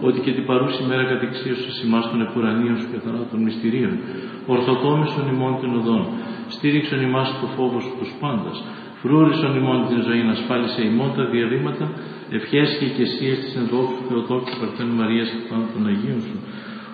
ότι και την παρούση μέρα κατεξίωσες ημάς των επουρανίων σου και θανάτων μυστηρίων, ορθοτόμησον ημών την οδόν, στήριξον ημάς το φόβο σου τους πάντας, φρούρισον ημών την ζωή, ασφάλισε ημών τα διαβήματα, ευχές και οικεσίες της ενδόξου Θεοτόκου Παρθένου Μαρίας και πάντων των Αγίων σου,